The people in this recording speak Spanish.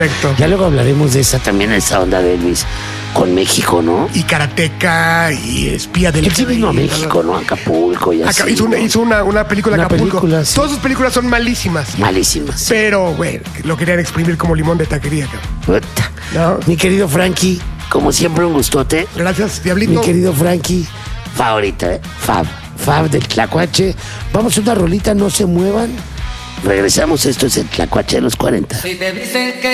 Perfecto. Ya luego hablaremos de esa también, esa onda de Elvis con México, ¿no? Y Karateka y Espía del Él sí vino a FBI, México, ¿no? Acapulco y así. Hizo una película de Una Acapulco. película, sí. Todas sus películas son malísimas. Malísimas. Pero, güey, lo querían exprimir como limón de taquería, cabrón. Puta. No. Mi querido Frankie, como siempre un gustote. Gracias, Diablito. Mi querido Frankie, favorita, ¿eh? Fab del Tlacuache. Vamos a una rolita, no se muevan. Regresamos, esto es el Tlacuache de los 40. Si te dicen que